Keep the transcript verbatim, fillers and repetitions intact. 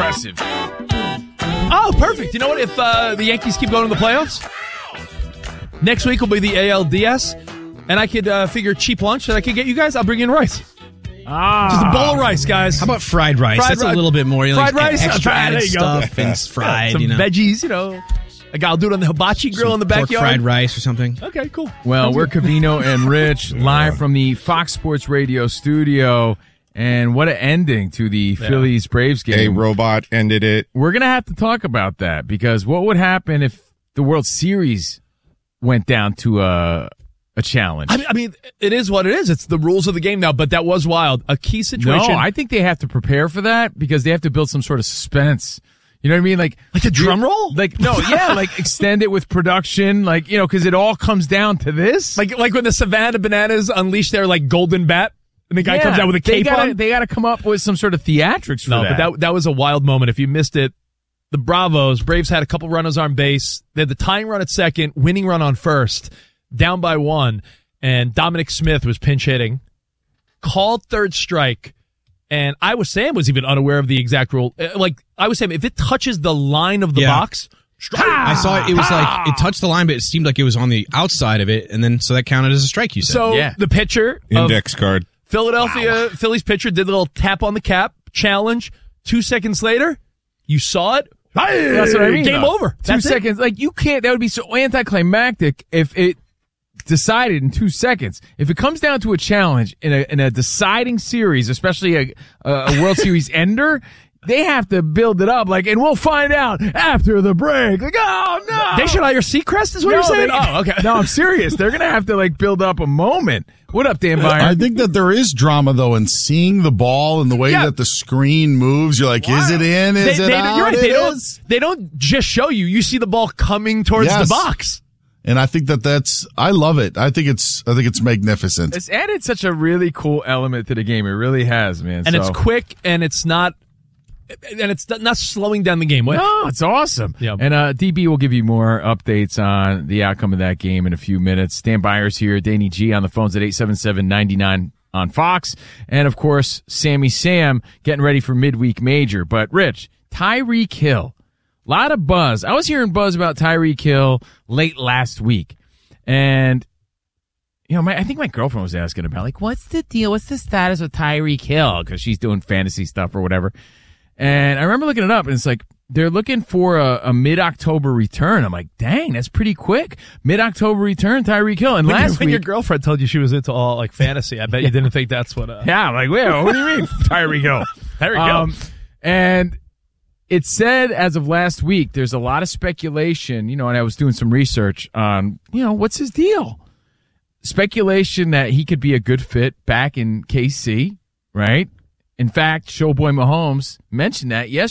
impressive. Oh, perfect. You know what? If uh, the Yankees keep going to the playoffs, next week will be the A L D S, and I could uh, figure cheap lunch that I could get you guys. I'll bring in rice. Ah. Just a bowl of rice, guys. How about fried rice? Fried That's ri- a little bit more. You know, fried like rice? extra Ah, added there you go. stuff and fried, Some you know. veggies, you know. Like I'll do it on the hibachi grill Some in the pork backyard. fried rice or something. Okay, cool. Well, Sounds we're good. Covino and Rich live from the Fox Sports Radio studio. And what an ending to the Phillies-Braves A game. robot ended it. We're going to have to talk about that because what would happen if the World Series went down to a, a challenge? I mean, I mean, it is what it is. It's the rules of the game now, but that was wild. A key situation. No, I think they have to prepare for that because they have to build some sort of suspense. You know what I mean? Like, like a drum roll? Like, no, yeah, like extend it with production, like, you know, because it all comes down to this. Like, like when the Savannah Bananas unleash their like golden bat, and the guy Yeah, comes out with a they cape gotta, on. They got to come up with some sort of theatrics for no, that. but that that was a wild moment. If you missed it, the Bravos, Braves had a couple runners on base. They had the tying run at second, winning run on first, down by one, and Dominic Smith was pinch hitting, called third strike, and I was Sam was even unaware of the exact rule. Uh, Like I was saying, if it touches the line of the Yeah. box, strike. I saw it. It was like it touched the line, but it seemed like it was on the outside of it, and then so that counted as a strike. You said. So Yeah. the pitcher of Index card. Philadelphia Phillies pitcher did a little tap on the cap challenge. Two seconds later, you saw it. That's what I mean. Game though. over. Two That's it. seconds. Like, you can't, that would be so anticlimactic if it decided in two seconds. If it comes down to a challenge in a, in a deciding series, especially a, a World Series ender, they have to build it up. Like, and we'll find out after the break. Like, oh no. They should hire Seacrest, is what No, you're saying? they- Oh, okay. No, I'm serious. They're going to have to, like, build up a moment. What up, Dan Byer? I think that there is drama, though, in seeing the ball and the way Yeah. that the screen moves. You're like, is it in? Is They, it they, out? you're right. It They don't, is. they don't just show you. You see the ball coming towards Yes. the box. And I think that that's, I love it. I think it's, I think it's magnificent. It's added such a really cool element to the game. It really has, man. And So- it's quick, and it's not and it's not slowing down the game. What? No, it's awesome. Yeah. And uh, D B will give you more updates on the outcome of that game in a few minutes. Dan Byers here, Danny G on the phones at eight seven seven, nine nine on Fox. And, of course, Sammy Sam getting ready for midweek major. But, Rich, Tyreek Hill, a lot of buzz. I was hearing buzz about Tyreek Hill late last week. And, you know, my, I think my girlfriend was asking about, like, what's the deal? What's the status of Tyreek Hill? Because she's doing fantasy stuff or whatever. And I remember looking it up, and it's like they're looking for a, a mid-October return. I'm like, dang, that's pretty quick. Mid-October return, Tyreek Hill. And When, last when week, your girlfriend told you she was into all like fantasy, I bet you didn't think that's what. Uh, yeah, I'm like, well, what do you mean, Tyreek Hill? Tyreek Hill. Um, and it said as of last week, there's a lot of speculation, you know, and I was doing some research on, you know, what's his deal? Speculation that he could be a good fit back in K C, right? In fact, Showboy Mahomes mentioned that yesterday.